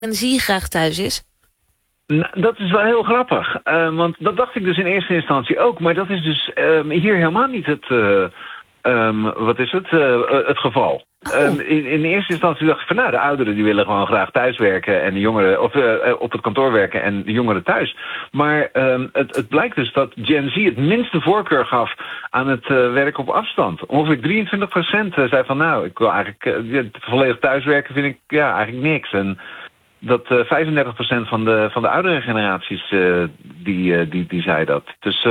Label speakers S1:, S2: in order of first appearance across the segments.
S1: Gen Z graag thuis is?
S2: Dat is wel heel grappig. Want dat dacht ik dus in eerste instantie ook. Maar dat is dus hier helemaal niet het geval. In eerste instantie dacht ik van de ouderen die willen gewoon graag thuiswerken en de jongeren op het kantoor werken en de jongeren thuis. Maar het blijkt dus dat Gen Z het minste voorkeur gaf aan het werken op afstand. Ongeveer 23% zei van ik wil eigenlijk volledig thuiswerken vind ik eigenlijk niks. En dat 35% van de oudere generaties die zei dat. Dus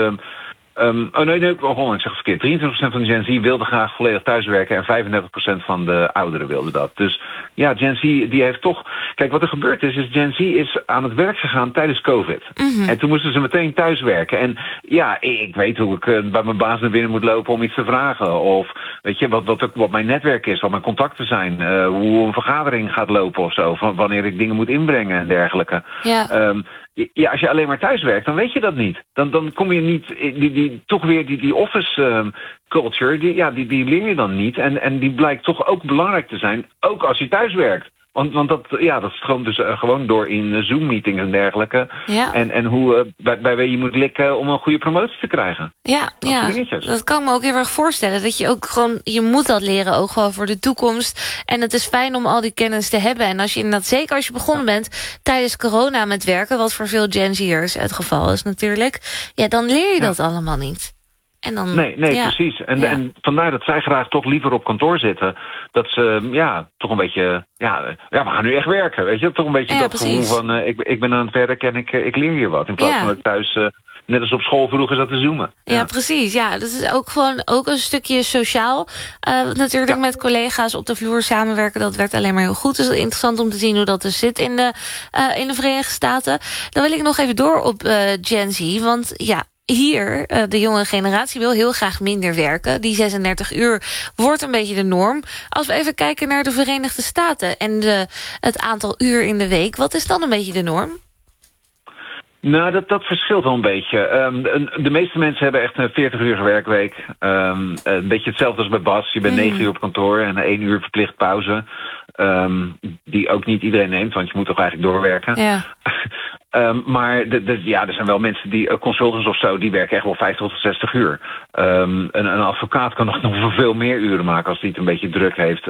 S2: ik zeg verkeerd. 23% van de Gen Z wilde graag volledig thuiswerken en 35% van de ouderen wilden dat. Dus ja, Gen Z die heeft toch. Kijk, wat er gebeurd is Gen Z is aan het werk gegaan tijdens COVID. Mm-hmm. En toen moesten ze meteen thuiswerken. En ja, ik weet hoe ik bij mijn baas naar binnen moet lopen om iets te vragen. Of weet je, wat mijn netwerk is, wat mijn contacten zijn, hoe een vergadering gaat lopen of zo. Van wanneer ik dingen moet inbrengen en dergelijke. Ja. Ja, als je alleen maar thuis werkt, dan weet je dat niet. Dan kom je niet die office culture, die leer je dan niet. En die blijkt toch ook belangrijk te zijn, ook als je thuis werkt. Want dat stroomt dus gewoon door in Zoom-meetings en dergelijke. Ja. En hoe bij wie je moet likken om een goede promotie te krijgen.
S1: Ja, dat kan ik me ook heel erg voorstellen. Dat je ook gewoon, je moet dat leren, ook gewoon voor de toekomst. En het is fijn om al die kennis te hebben. En als je inderdaad, zeker als je begonnen bent tijdens corona met werken, wat voor veel Gen Z'ers het geval is natuurlijk, dan leer je dat allemaal niet. En dan,
S2: nee, precies. En vandaar dat zij graag toch liever op kantoor zitten. Dat ze toch een beetje we gaan nu echt werken, weet je. Toch een beetje dat gevoel van ik ben aan het werk en ik leer hier wat. In plaats van dat ik thuis net als op school vroeger zat te zoomen.
S1: Ja, precies. Ja, dat is ook gewoon ook een stukje sociaal. Natuurlijk met collega's op de vloer samenwerken. Dat werkt alleen maar heel goed. Dus het is interessant om te zien hoe dat dus zit in de Verenigde Staten. Dan wil ik nog even door op Gen Z. Want hier, de jonge generatie wil heel graag minder werken. Die 36 uur wordt een beetje de norm. Als we even kijken naar de Verenigde Staten en het aantal uur in de week, wat is dan een beetje de norm?
S2: Nou, dat verschilt wel een beetje. De meeste mensen hebben echt een 40-uurige werkweek. Een beetje hetzelfde als bij Bas. Je bent 9 uur op kantoor en 1 uur verplicht pauze. Die ook niet iedereen neemt, want je moet toch eigenlijk doorwerken. Ja. Maar er zijn wel mensen die, consultants of zo, die werken echt wel 50 tot 60 uur. Een advocaat kan nog veel meer uren maken als hij het een beetje druk heeft.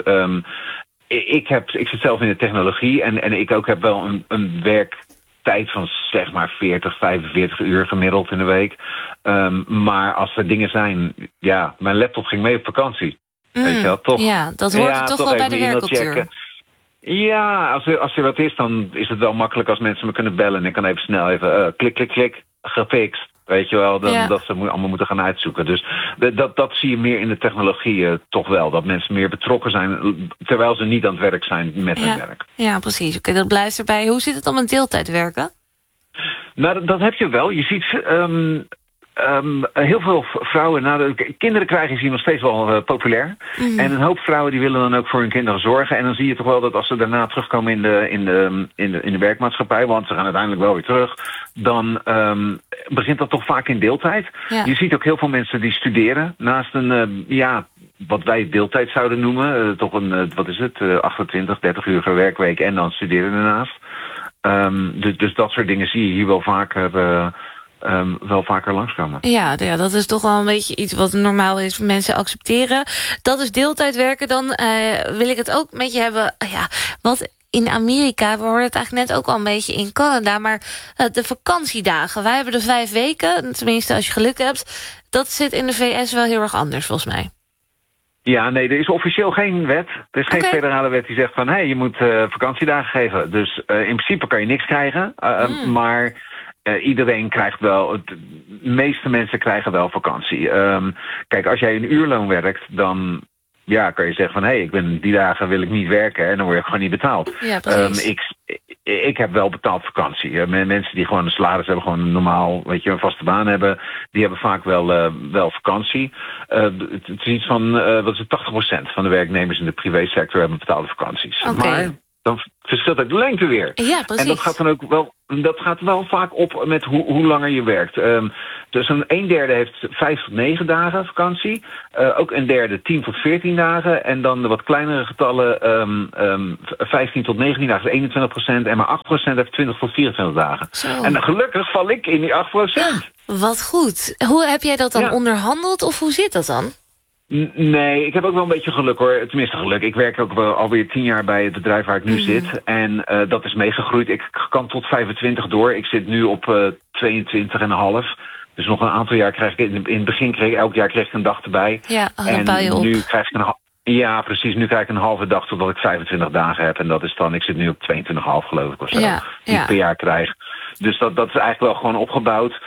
S2: Ik zit zelf in de technologie en ik ook heb wel een werktijd van zeg maar 40, 45 uur gemiddeld in de week. Maar als er dingen zijn, mijn laptop ging mee op vakantie. Weet je wel, toch?
S1: Ja, dat hoort toch wel bij de werkcultuur.
S2: Ja, als er wat is, dan is het wel makkelijk als mensen me kunnen bellen. En ik kan even snel klik, gefixt. Weet je wel, dat ze allemaal moeten gaan uitzoeken. Dus dat zie je meer in de technologie toch wel. Dat mensen meer betrokken zijn, terwijl ze niet aan het werk zijn met hun werk. Ja,
S1: precies. Oké, dat blijft erbij. Hoe zit het dan met deeltijdwerken?
S2: Nou, dat heb je wel. Je ziet heel veel vrouwen, kinderen krijgen is hier nog steeds wel populair. Mm-hmm. En een hoop vrouwen die willen dan ook voor hun kinderen zorgen. En dan zie je toch wel dat als ze daarna terugkomen in de werkmaatschappij, want ze gaan uiteindelijk wel weer terug, dan begint dat toch vaak in deeltijd. Ja. Je ziet ook heel veel mensen die studeren naast een, wat wij deeltijd zouden noemen. Toch een, 28, 30-urige werkweek en dan studeren daarnaast. Dus dat soort dingen zie je hier wel vaker langskomen.
S1: Ja, dat is toch wel een beetje iets wat normaal is. Mensen accepteren. Dat is deeltijd werken. Dan wil ik het ook met je hebben. Wat in Amerika, we hoorden het eigenlijk net ook al een beetje in Canada, maar de vakantiedagen. Wij hebben de 5 weken, tenminste als je geluk hebt. Dat zit in de VS wel heel erg anders volgens mij.
S2: Ja, nee, er is officieel geen wet. Er is geen federale wet die zegt van je moet vakantiedagen geven. Dus in principe kan je niks krijgen. Maar iedereen krijgt wel, de meeste mensen krijgen wel vakantie. Kijk, als jij een uurloon werkt, dan kan je zeggen van die dagen wil ik niet werken en dan word je gewoon niet betaald. Ja, ik heb wel betaald vakantie. Mensen die gewoon een salaris hebben, gewoon normaal, een vaste baan hebben, die hebben vaak wel vakantie. Het is iets van 80% van de werknemers in de privésector hebben betaalde vakanties.
S1: Okay.
S2: dan verschilt het de lengte weer.
S1: Ja, precies.
S2: En dat gaat dan ook wel vaak op met hoe langer je werkt. Dus een derde heeft 5 tot 9 dagen vakantie. Ook een derde 10 tot 14 dagen. En dan de wat kleinere getallen 15 tot 19 dagen is 21%. En maar 8% heeft 20 tot 24 dagen.
S1: Zo.
S2: En gelukkig val ik in die 8%.
S1: Wat goed. Hoe heb jij dat dan onderhandeld of hoe zit dat dan?
S2: Nee, ik heb ook wel een beetje geluk hoor. Tenminste geluk. Ik werk ook wel alweer 10 jaar bij het bedrijf waar ik nu zit. En dat is meegegroeid. Ik kan tot 25 door. Ik zit nu op 22,5. Dus nog een aantal jaar krijg ik... In het begin elk jaar kreeg ik een dag erbij.
S1: Ja, dan bouw je op.
S2: Nu krijg ik ja, precies. Nu krijg ik een halve dag totdat ik 25 dagen heb. En dat is dan... Ik zit nu op 22,5 geloof ik of zo. Die ik per jaar krijg. Dus dat is eigenlijk wel gewoon opgebouwd.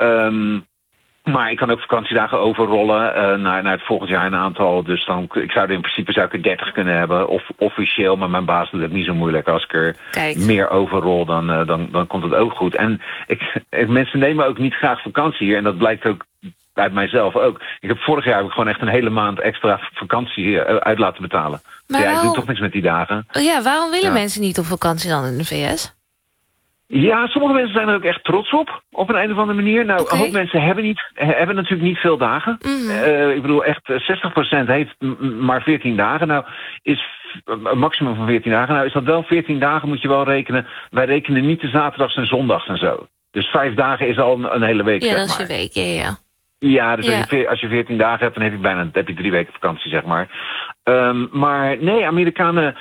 S2: Maar ik kan ook vakantiedagen overrollen naar het volgend jaar een aantal. Dus ik zou er in principe er 30 kunnen hebben. Of officieel, maar mijn baas doet het niet zo moeilijk. Als ik er meer overrol, dan komt het ook goed. En mensen nemen ook niet graag vakantie hier. En dat blijkt ook uit mijzelf ook. Vorig jaar heb ik gewoon echt een hele maand extra vakantie uit laten betalen. Maar ik doe toch niks met die dagen.
S1: Ja, waarom willen mensen niet op vakantie dan in de VS?
S2: Ja, sommige mensen zijn er ook echt trots op een of andere manier. Nou, een hoop mensen hebben natuurlijk niet veel dagen. Ik bedoel, echt 60% heeft maar 14 dagen. Nou, is een maximum van 14 dagen. Nou, is dat wel 14 dagen, moet je wel rekenen. Wij rekenen niet de zaterdags en zondags en zo. Dus 5 dagen is al een hele week,
S1: Ja, dat is je week, ja.
S2: Ja, dus als je 14 dagen hebt, dan heb je 3 weken vakantie, zeg maar. Maar nee, Amerikanen...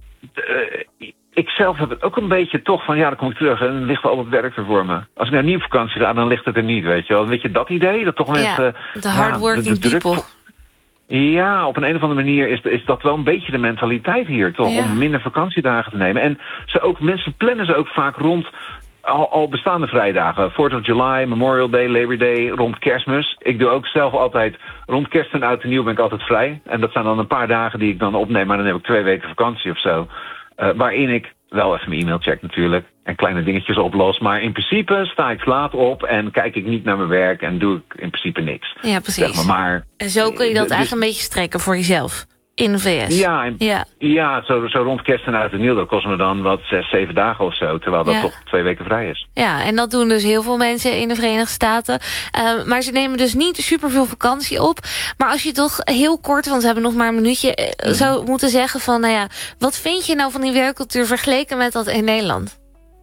S2: Ik zelf heb het ook een beetje toch van... dan kom ik terug en dan ligt er al het werk er voor me. Als ik naar niet op vakantie ga, dan ligt het er niet, weet je wel. Weet je dat idee? Dat toch mensen...
S1: de hardworking people.
S2: Ja, op een of andere manier is dat wel een beetje de mentaliteit hier, toch? Om minder vakantiedagen te nemen. En mensen plannen ze ook vaak rond... Al bestaande vrijdagen. 4th of July, Memorial Day, Labor Day, rond Kerstmis. Ik doe ook zelf altijd... Rond Kerst en Oud en Nieuw ben ik altijd vrij. En dat zijn dan een paar dagen die ik dan opneem... maar dan heb ik 2 weken vakantie of zo. Waarin ik wel even mijn e-mail check natuurlijk... en kleine dingetjes oplos. Maar in principe sta ik laat op... en kijk ik niet naar mijn werk... en doe ik in principe niks.
S1: Ja, precies.
S2: Zeg maar.
S1: En zo kun je dat eigenlijk een beetje strekken voor jezelf... in de VS.
S2: Ja, zo rond Kerst en Oud en Nieuw... dat kost me dan 6, 7 dagen of zo... terwijl dat toch 2 weken vrij is.
S1: Ja, en dat doen dus heel veel mensen in de Verenigde Staten. Maar ze nemen dus niet superveel vakantie op. Maar als je toch heel kort, want we hebben nog maar een minuutje... zou moeten zeggen van, wat vind je nou van die werkcultuur... vergeleken met dat in Nederland?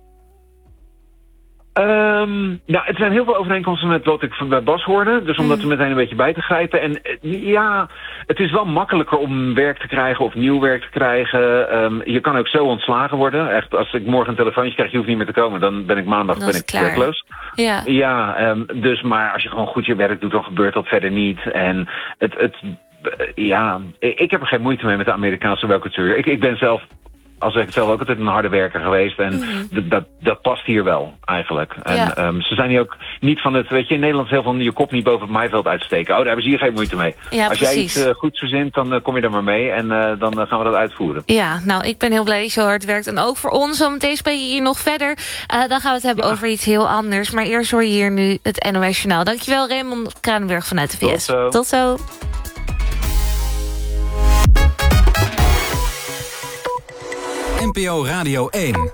S2: Het zijn heel veel overeenkomsten met wat ik bij Bas hoorde. Dus om dat er meteen een beetje bij te grijpen. En het is wel makkelijker om werk te krijgen of nieuw werk te krijgen. Je kan ook zo ontslagen worden. Echt, als ik morgen een telefoontje krijg, je hoeft niet meer te komen. Dan ben ik maandag werkloos. Ja. Dus maar als je gewoon goed je werk doet, dan gebeurt dat verder niet. En ik heb er geen moeite mee met de Amerikaanse werkcultuur. Ik ben zelf... Als ik zelf ook altijd een harde werker geweest. En dat past hier wel, eigenlijk. En ze zijn hier ook niet van het... Weet je, in Nederland is heel veel je kop niet boven het maaiveld uitsteken. Daar hebben ze hier geen moeite mee.
S1: Ja,
S2: als jij iets goeds verzint, dan kom je er maar mee. En dan gaan we dat uitvoeren.
S1: Ja, nou, ik ben heel blij dat je zo hard werkt. En ook voor ons, zometeen spreek je hier nog verder. Dan gaan we het hebben over iets heel anders. Maar eerst hoor je hier nu het NOS Journaal. Dankjewel, Raymond Kranenburg vanuit de VS. Tot zo.
S3: NPO Radio 1.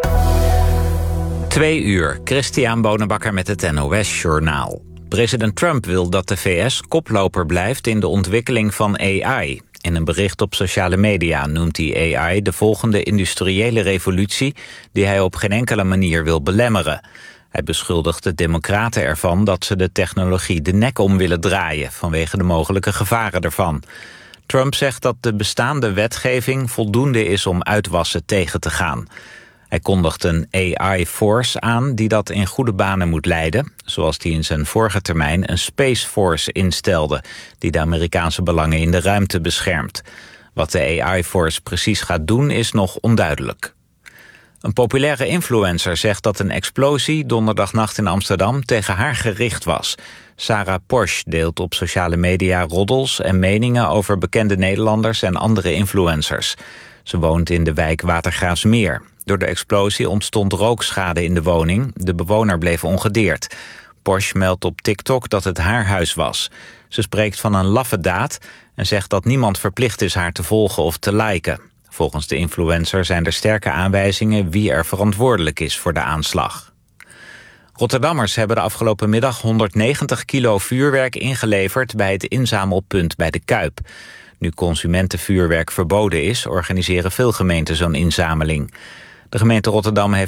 S4: 2 uur, Christian Bonenbakker met het NOS Journaal. President Trump wil dat de VS koploper blijft in de ontwikkeling van AI. In een bericht op sociale media noemt hij AI de volgende industriële revolutie... die hij op geen enkele manier wil belemmeren. Hij beschuldigt de democraten ervan dat ze de technologie de nek om willen draaien... vanwege de mogelijke gevaren ervan. Trump zegt dat de bestaande wetgeving voldoende is om uitwassen tegen te gaan. Hij kondigt een AI-force aan die dat in goede banen moet leiden... zoals hij in zijn vorige termijn een Space Force instelde... die de Amerikaanse belangen in de ruimte beschermt. Wat de AI-force precies gaat doen is nog onduidelijk. Een populaire influencer zegt dat een explosie donderdagnacht in Amsterdam tegen haar gericht was. Sarah Posch deelt op sociale media roddels en meningen over bekende Nederlanders en andere influencers. Ze woont in de wijk Watergraafsmeer. Door de explosie ontstond rookschade in de woning. De bewoner bleef ongedeerd. Posch meldt op TikTok dat het haar huis was. Ze spreekt van een laffe daad en zegt dat niemand verplicht is haar te volgen of te liken. Volgens de influencer zijn er sterke aanwijzingen wie er verantwoordelijk is voor de aanslag. Rotterdammers hebben de afgelopen middag 190 kilo vuurwerk ingeleverd bij het inzamelpunt bij de Kuip. Nu consumentenvuurwerk verboden is, organiseren veel gemeenten zo'n inzameling. De gemeente Rotterdam heeft